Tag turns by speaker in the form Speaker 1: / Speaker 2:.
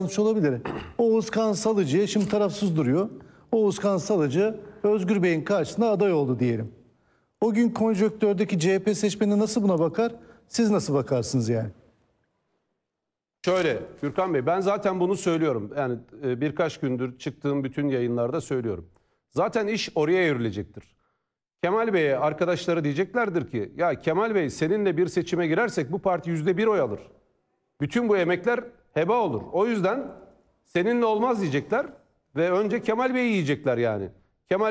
Speaker 1: olabilir. Oğuzkan Salıcı'ya şimdi tarafsız duruyor. Oğuzkan Salıcı Özgür Bey'in karşısına aday oldu diyelim. O gün konjonktürdeki CHP seçmeni nasıl buna bakar? Siz nasıl bakarsınız yani?
Speaker 2: Şöyle Gürkan Bey, ben zaten bunu söylüyorum. Yani birkaç gündür çıktığım bütün yayınlarda söylüyorum. Zaten iş oraya evrilecektir. Kemal Bey'e arkadaşları diyeceklerdir ki ya Kemal Bey, seninle bir seçime girersek bu parti %1 oy alır. Bütün bu emekler heba olur. O yüzden seninle olmaz diyecekler ve önce Kemal Bey'i yiyecekler yani.